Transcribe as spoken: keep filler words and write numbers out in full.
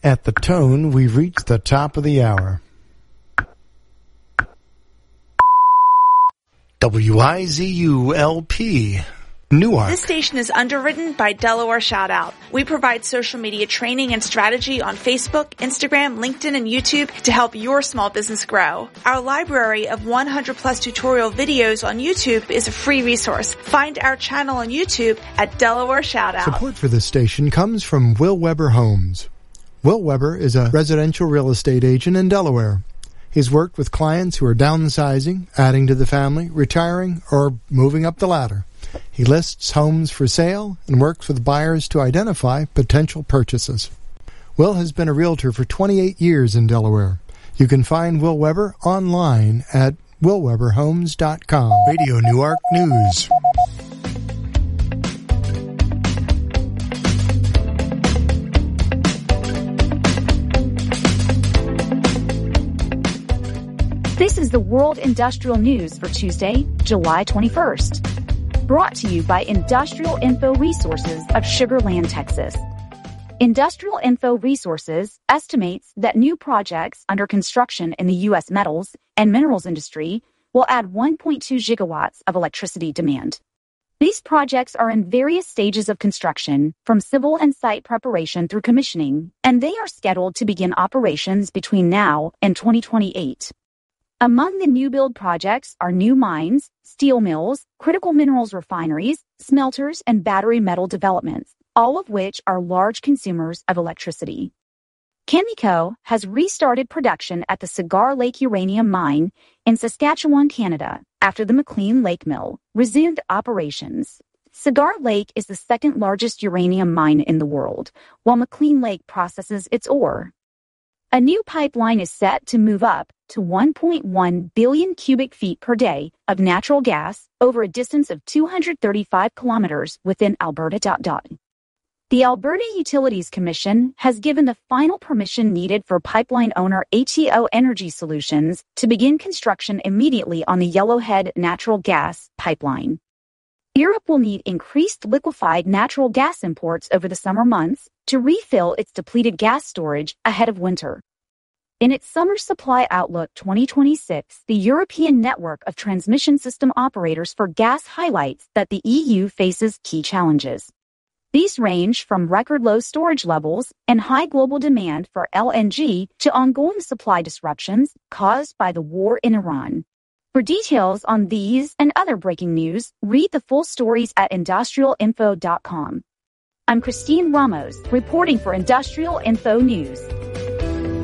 At the tone, we've reached the top of the hour. W I Z U L P, Newark. This station is underwritten by Delaware Shoutout. We provide social media training and strategy on Facebook, Instagram, LinkedIn, and YouTube to help your small business grow. Our library of one hundred plus tutorial videos on YouTube is a free resource. Find our channel on YouTube at Delaware Shoutout. Support for this station comes from Will Weber Homes. Will Weber is a residential real estate agent in Delaware. He's worked with clients who are downsizing, adding to the family, retiring, or moving up the ladder. He lists homes for sale and works with buyers to identify potential purchases. Will has been a realtor for twenty-eight years in Delaware. You can find Will Weber online at will weber homes dot com. Radio Newark News. This is the World Industrial News for Tuesday, July twenty-first. Brought to you by Industrial Info Resources of Sugar Land, Texas. Industrial Info Resources estimates that new projects under construction in the U S metals and minerals industry will add one point two gigawatts of electricity demand. These projects are in various stages of construction, from civil and site preparation through commissioning, and they are scheduled to begin operations between now and twenty twenty-eight. Among the new build projects are new mines, steel mills, critical minerals refineries, smelters, and battery metal developments, all of which are large consumers of electricity. Cameco has restarted production at the Cigar Lake uranium mine in Saskatchewan, Canada, after the McLean Lake mill resumed operations. Cigar Lake is the second largest uranium mine in the world, while McLean Lake processes its ore. A new pipeline is set to move up to one point one billion cubic feet per day of natural gas over a distance of two hundred thirty-five kilometers within Alberta. The Alberta Utilities Commission has given the final permission needed for pipeline owner A T O Energy Solutions to begin construction immediately on the Yellowhead natural gas pipeline. Europe will need increased liquefied natural gas imports over the summer months to refill its depleted gas storage ahead of winter. In its Summer Supply Outlook twenty twenty-six, the European Network of Transmission System Operators for Gas highlights that the E U faces key challenges. These range from record low storage levels and high global demand for L N G to ongoing supply disruptions caused by the war in Iran. For details on these and other breaking news, read the full stories at industrial info dot com. I'm Christine Ramos, reporting for Industrial Info News.